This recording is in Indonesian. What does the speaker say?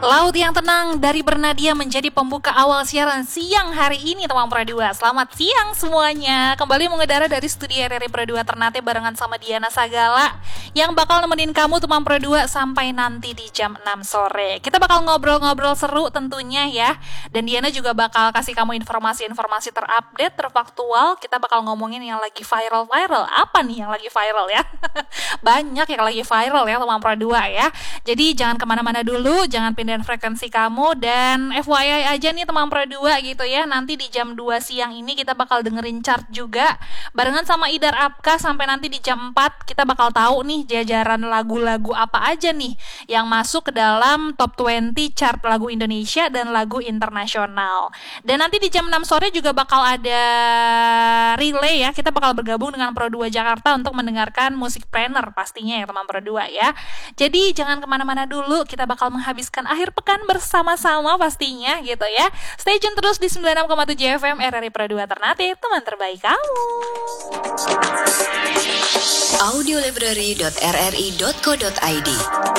Laut yang tenang dari Bernadia menjadi pembuka awal siaran siang hari ini teman Pro 2. Selamat siang semuanya. Kembali mengudara dari studio RRI Pro 2 Ternate barengan sama Diana Sagala yang bakal nemenin kamu teman Pro 2 sampai nanti di jam 6 sore. Kita bakal ngobrol-ngobrol seru tentunya ya. Dan Diana juga bakal kasih kamu informasi-informasi terupdate, terfaktual. Kita bakal ngomongin yang lagi viral-viral. Apa nih yang lagi viral ya? Banyak yang lagi viral ya teman Pro 2 ya. Jadi jangan kemana-mana dulu, jangan pindah frekuensi kamu. Dan FYI aja nih teman Pro 2 gitu ya, nanti di jam 2 siang ini kita bakal dengerin chart juga barengan sama Idar Apka. Sampai nanti di jam 4 kita bakal tahu nih jajaran lagu-lagu apa aja nih yang masuk ke dalam top 20 chart lagu Indonesia dan lagu internasional. Dan nanti di jam 6 sore juga bakal ada relay ya, kita bakal bergabung dengan Pro 2 Jakarta untuk mendengarkan musik planner pastinya ya teman Pro 2 ya. Jadi jangan kemana-mana dulu, kita bakal menghabiskan akhir pekan bersama-sama pastinya gitu ya. Stay tune terus di 96,7 FM RRI Pro 2 Ternate, teman terbaik kamu. Audiolibrary.rri.co.id